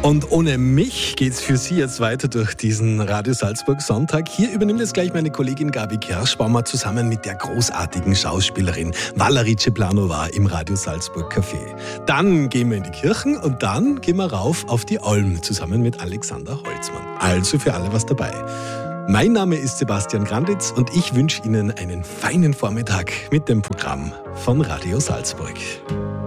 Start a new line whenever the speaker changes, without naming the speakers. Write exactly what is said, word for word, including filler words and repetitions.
Und ohne mich geht's für Sie jetzt weiter durch diesen Radio Salzburg Sonntag. Hier übernimmt jetzt gleich meine Kollegin Gabi Kerschbaumer zusammen mit der großartigen Schauspielerin Valerie Ceplanova im Radio Salzburg Café. Dann gehen wir in die Kirchen und dann gehen wir rauf auf die Alm zusammen mit Alexander Holzmann. Also für alle was dabei. Mein Name ist Sebastian Granditz und ich wünsche Ihnen einen feinen Vormittag mit dem Programm von Radio Salzburg.